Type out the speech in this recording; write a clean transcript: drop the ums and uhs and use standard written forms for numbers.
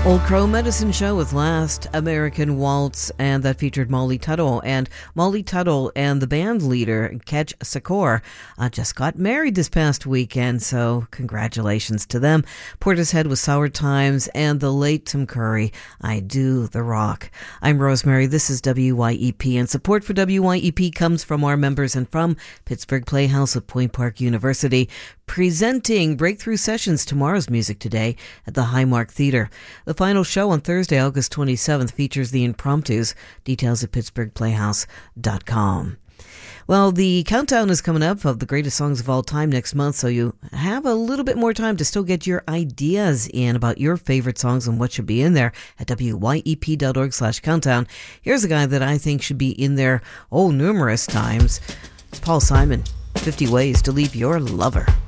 Old Crow Medicine Show with Last American Waltz, and that featured Molly Tuttle. And Molly Tuttle and the band leader, Kedge Secor, just got married this past weekend, so congratulations to them. Portishead with Sour Times, and the late Tim Curry, I Do the Rock. I'm Rosemary, this is WYEP, and support for WYEP comes from our members and from Pittsburgh Playhouse of Point Park University, presenting Breakthrough Sessions, tomorrow's music today at the Highmark Theater. The final show on Thursday, August 27th, features the Impromptus. Details at pittsburghplayhouse.com. Well, the countdown is coming up of the greatest songs of all time next month, so you have a little bit more time to still get your ideas in about your favorite songs and what should be in there at wyep.org/countdown. Here's a guy that I think should be in there, numerous times. It's Paul Simon, 50 Ways to Leave Your Lover.